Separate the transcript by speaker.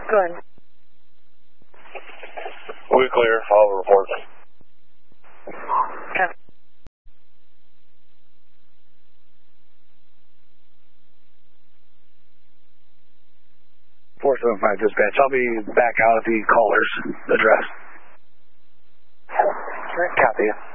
Speaker 1: Go ahead.
Speaker 2: We're clear. Follow the report.
Speaker 1: Okay.
Speaker 3: .475 dispatch. I'll be back out at the caller's address.
Speaker 1: Copy.